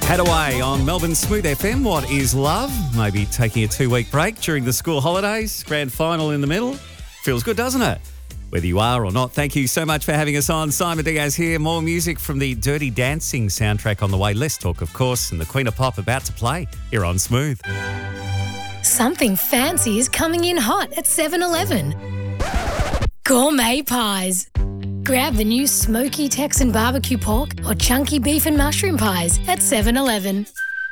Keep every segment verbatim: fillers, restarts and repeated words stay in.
Head away on Melbourne Smooth F M. What is love? Maybe taking a two-week break during the school holidays. Grand final in the middle. Feels good, doesn't it? Whether you are or not, thank you so much for having us on. Simon Diaz here. More music from the Dirty Dancing soundtrack on the way. Less talk, of course, and the Queen of Pop about to play here on Smooth. Something fancy is coming in hot at seven eleven. Gourmet pies. Grab the new smoky Texan barbecue pork or chunky beef and mushroom pies at seven eleven.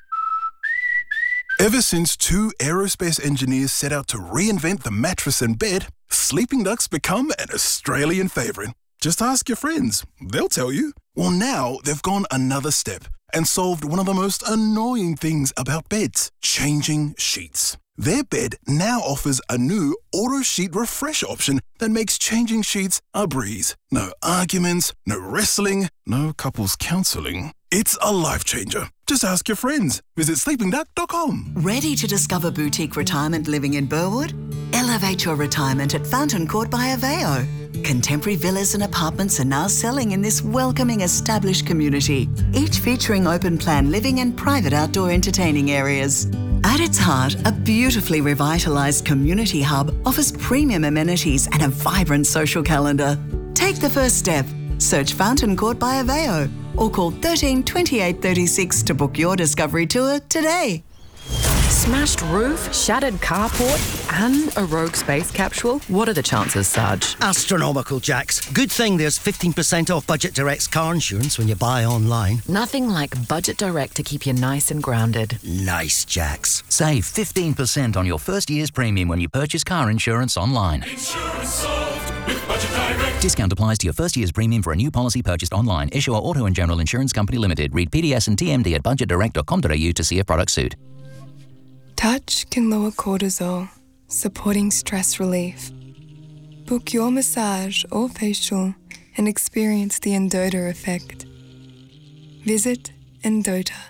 Ever since two aerospace engineers set out to reinvent the mattress and bed, sleeping ducks become an Australian favourite. Just ask your friends. They'll tell you. Well, now they've gone another step and solved one of the most annoying things about beds, changing sheets. Their bed now offers a new auto sheet refresh option that makes changing sheets a breeze. No arguments, no wrestling, no couples counselling. It's a life changer. Just ask your friends. Visit sleeping duck dot com. Ready to discover boutique retirement living in Burwood? Elevate your retirement at Fountain Court by Aveo. Contemporary villas and apartments are now selling in this welcoming established community, each featuring open plan living and private outdoor entertaining areas. At its heart, a beautifully revitalised community hub offers premium amenities and a vibrant social calendar. Take the first step. Search Fountain Court by Aveo or call thirteen twenty-eight thirty-six to book your discovery tour today. Smashed roof, shattered carport, and a rogue space capsule? What are the chances, Sarge? Astronomical, Jax. Good thing there's fifteen percent off Budget Direct's car insurance when you buy online. Nothing like Budget Direct to keep you nice and grounded. Nice, Jax. Save fifteen percent on your first year's premium when you purchase car insurance online. Insurance solved with Budget Direct. Discount applies to your first year's premium for a new policy purchased online. Issuer Auto and General Insurance Company Limited. Read P D S and T M D at budget direct dot com dot a u to see if products suit. Touch can lower cortisol, supporting stress relief. Book your massage or facial and experience the Endota effect. Visit Endota.